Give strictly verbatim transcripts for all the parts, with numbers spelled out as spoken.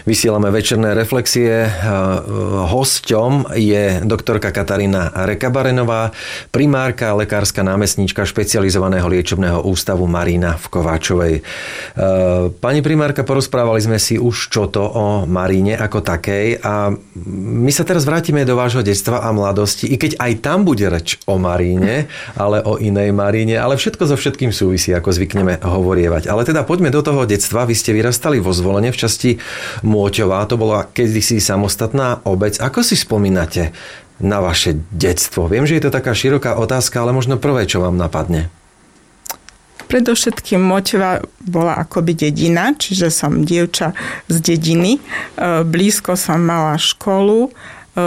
Vysielame večerné reflexie. Hosťom je doktorka Katarína Rekabarenová, primárka, lekárska námestníčka špecializovaného liečebného ústavu Marína v Kováčovej. Pani primárka, porozprávali sme si už čo to o Maríne ako takej a my sa teraz vrátime do vášho detstva a mladosti, i keď aj tam bude reč o Maríne, ale o inej Maríne, ale všetko so všetkým súvisí, ako zvykneme hovorievať. Ale teda poďme do toho detstva. Vy ste vyrastali vo Zvolene v časti Môťová, to bola kedysi samostatná obec. Ako si spomínate na vaše detstvo? Viem, že je to taká široká otázka, ale možno prvé, čo vám napadne. Predovšetkým Môťová bola akoby dedina, čiže som dievča z dediny. Blízko som mala školu.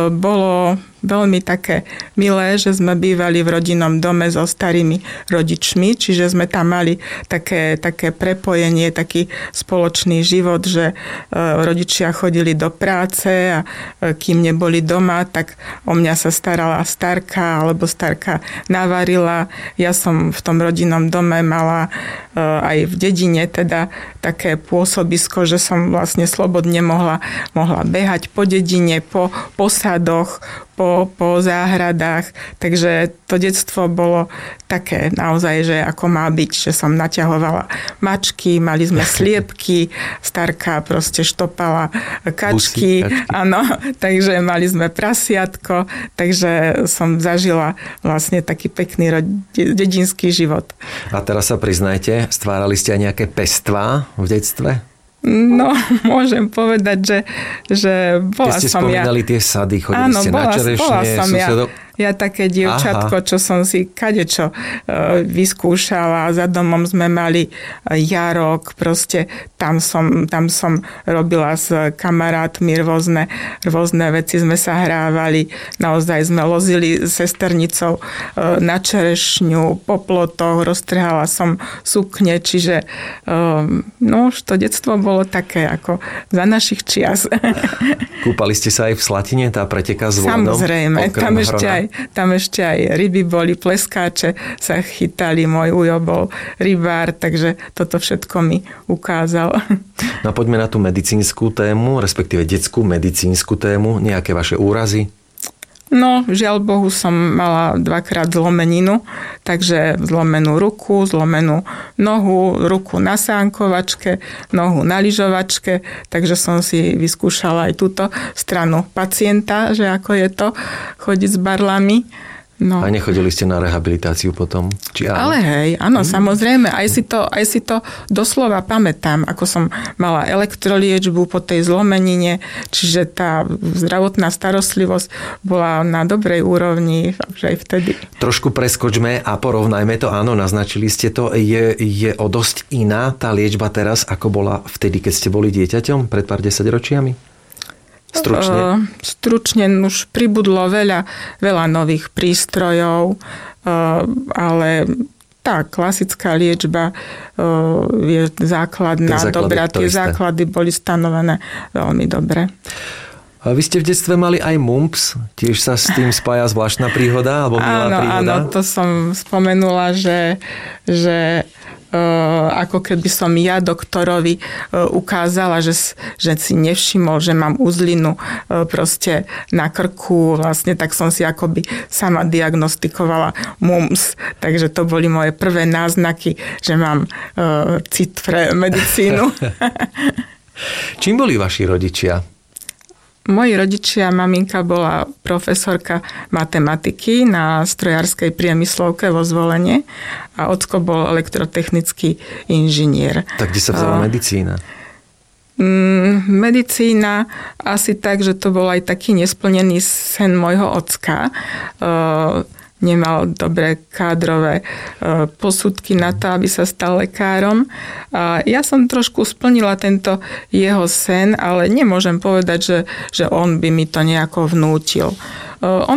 Bolo veľmi také milé, že sme bývali v rodinnom dome so starými rodičmi, čiže sme tam mali také, také prepojenie, taký spoločný život, že rodičia chodili do práce a kým neboli doma, tak o mňa sa starala starka, alebo starka navarila. Ja som v tom rodinnom dome mala aj v dedine teda také pôsobisko, že som vlastne slobodne mohla, mohla behať po dedine, po posadoch, Po, po záhradách, takže to detstvo bolo také naozaj, že ako má byť, že som naťahovala mačky, mali sme sliepky, starka proste štopala kačky, Busy, kačky. Áno, takže mali sme prasiatko, takže som zažila vlastne taký pekný rodi- dedinský život. A teraz sa priznajte, stvárali ste aj nejaké pestvá v detstve? No, môžem povedať, že, že bola som ja... Keď ste spomínali tie sady, chodili áno, ste bola, na čerešne, bola som susedov... ja, ja také dievčatko, Aha. čo som si kadečo uh, vyskúšala. Za domom sme mali jarok, proste tam som, tam som robila s kamarátmi rôzne, rôzne veci, sme sa hrávali. Naozaj sme lozili sesternicou uh, na čerešňu, po plotoch, roztrhala som sukne, čiže uh, no už to detstvo bolo také ako za našich čias. Kúpali ste sa aj v Slatine, tá preteká s vodou? Samozrejme, tam ešte, aj, tam ešte aj ryby boli, pleskáče sa chytali, môj ujo bol rybár, takže toto všetko mi ukázal. No poďme na tú medicínsku tému, respektíve detskú medicínsku tému, nejaké vaše úrazy? No, žiaľ Bohu, som mala dvakrát zlomeninu, takže zlomenú ruku, zlomenú nohu, ruku na sánkovačke, nohu na lyžovačke, takže som si vyskúšala aj túto stranu pacienta, že ako je to chodiť s barlami. No. A nechodili ste na rehabilitáciu potom? Či áno? Ale hej, áno, mm. samozrejme. Aj si, to, aj si to doslova pamätám, ako som mala elektroliečbu po tej zlomenine, čiže tá zdravotná starostlivosť bola na dobrej úrovni už aj vtedy. Trošku preskočme a porovnajme to. Áno, naznačili ste to. Je, je o dosť iná tá liečba teraz, ako bola vtedy, keď ste boli dieťaťom pred pár desaťročiami? Stručne. Uh, stručne už pribudlo veľa, veľa nových prístrojov, uh, ale tá klasická liečba uh, je základná, dobrá. Tie základy boli stanovené veľmi dobre. A vy ste v detstve mali aj mumps, tiež sa s tým spája zvláštna príhoda, alebo milá áno, príhoda? Áno, to som spomenula, že, že Uh, ako keby som ja doktorovi uh, ukázala, že, že si nevšimol, že mám uzlinu uh, proste na krku, vlastne tak som si akoby sama diagnostikovala mumps, takže to boli moje prvé náznaky, že mám uh, cit pre medicínu. Čím boli vaši rodičia? Moji rodičia, maminka bola profesorka matematiky na strojárskej priemyslovke vo Zvolene a ocko bol elektrotechnický inžinier. Tak kde sa vzala uh, medicína? Mm, medicína asi tak, že to bol aj taký nesplnený sen môjho ocka. Uh, nemal dobré kádrové posudky na to, aby sa stal lekárom. A ja som trošku splnila tento jeho sen, ale nemôžem povedať, že, že on by mi to nejako vnútil. On